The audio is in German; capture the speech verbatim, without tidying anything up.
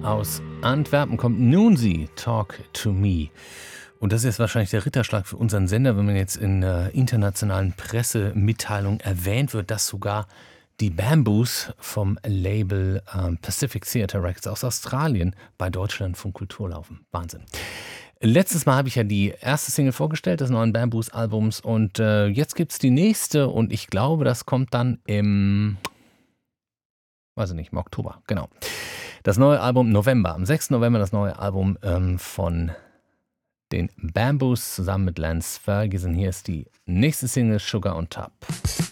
Aus Antwerpen kommt nun sie, Talk to Me. Und das ist jetzt wahrscheinlich der Ritterschlag für unseren Sender, wenn man jetzt in äh, internationalen Pressemitteilungen erwähnt wird, dass sogar die Bamboos vom Label ähm, Pacific Theatre Records aus Australien bei Deutschlandfunk Kultur laufen. Wahnsinn. Letztes Mal habe ich ja die erste Single vorgestellt des neuen Bamboos-Albums und äh, jetzt gibt es die nächste und ich glaube, das kommt dann im, weiß ich nicht, im Oktober, genau. Das neue Album November, am sechsten November das neue Album ähm, von den Bamboos zusammen mit Lance Ferguson. Hier ist die nächste Single Sugar on Top.